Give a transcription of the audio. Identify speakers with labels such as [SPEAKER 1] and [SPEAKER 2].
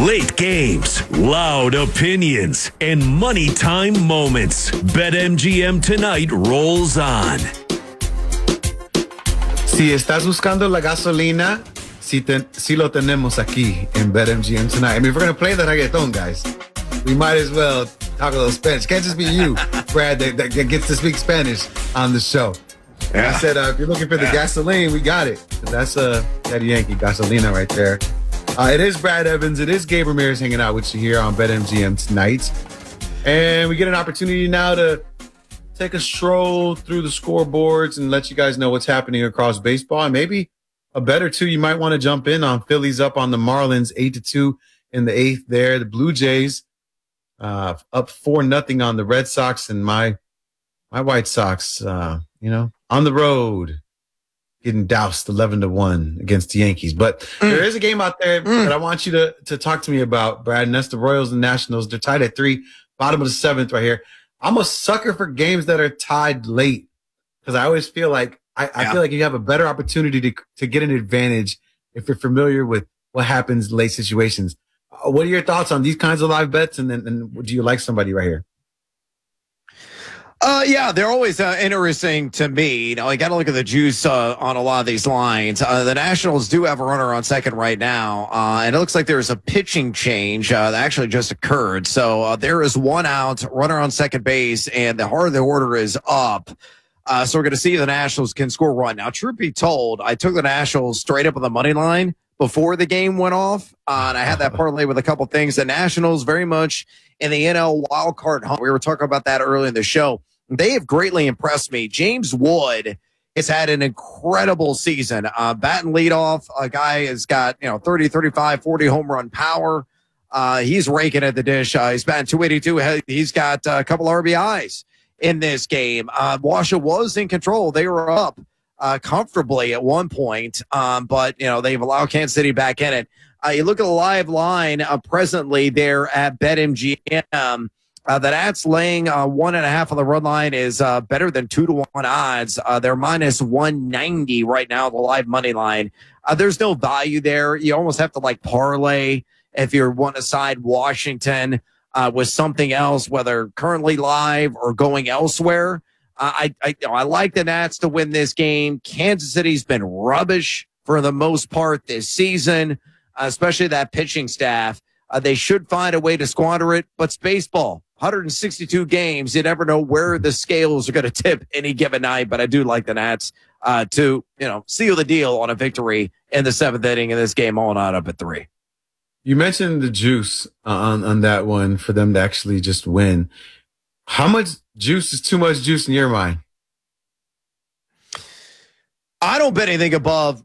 [SPEAKER 1] Late games, loud opinions, and money time moments. BetMGM tonight rolls on.
[SPEAKER 2] Si estás buscando la gasolina, si lo tenemos aquí in BetMGM tonight. I mean, if we're going to play the reggaeton, guys, we might as well talk a little Spanish. Can't just be you, Brad, that gets to speak Spanish on the show. And I said, if you're looking for the gasoline, we got it. That's Daddy Yankee gasolina right there. It is Brad Evans. It is Gabe Ramirez hanging out with you here on BetMGM tonight. And we get an opportunity now to take a stroll through the scoreboards and let you guys know what's happening across baseball. And maybe a bet or two you might want to jump in on. Phillies up on the Marlins 8-2 in the eighth there. The Blue Jays up 4-0 on the Red Sox, and my White Sox, on the road, getting doused 11-1 against the Yankees. But there is a game out there that I want you to talk to me about, Brad, and that's the Royals and Nationals. They're tied at 3, bottom of the 7th right here. I'm a sucker for games that are tied late because I always feel like I feel like you have a better opportunity to get an advantage if you're familiar with what happens in late situations. What are your thoughts on these kinds of live bets, and do you like somebody right here?
[SPEAKER 3] Yeah, they're always interesting to me. You got to look at the juice on a lot of these lines. The Nationals do have a runner on second right now, and it looks like there's a pitching change that actually just occurred. So there is one out, runner on second base, and the heart of the order is up. So we're going to see if the Nationals can score a run. Now, truth be told, I took the Nationals straight up on the money line before the game went off, and I had that parlay with a couple things. The Nationals very much in the NL wildcard hunt. We were talking about that early in the show. They have greatly impressed me. James Wood has had an incredible season. Batting leadoff, a guy has got 30, 35, 40 home run power. He's raking at the dish. He's batting 282. He's got a couple RBIs in this game. Washoe was in control. They were up comfortably at one point, but they've allowed Kansas City back in it. You look at the live line presently there at BetMGM. The Nats laying 1.5 on the run line is better than 2-1 odds. They're minus 190 right now, the live money line. There's no value there. You almost have to parlay if you want to side Washington with something else, whether currently live or going elsewhere. I like the Nats to win this game. Kansas City's been rubbish for the most part this season, especially that pitching staff. They should find a way to squander it, but it's baseball. 162 games. You never know where the scales are going to tip any given night, but I do like the Nats to seal the deal on a victory in the 7th inning of this game, all not up at 3.
[SPEAKER 2] You mentioned the juice on that one for them to actually just win. How much juice is too much juice in your mind?
[SPEAKER 3] I don't bet anything above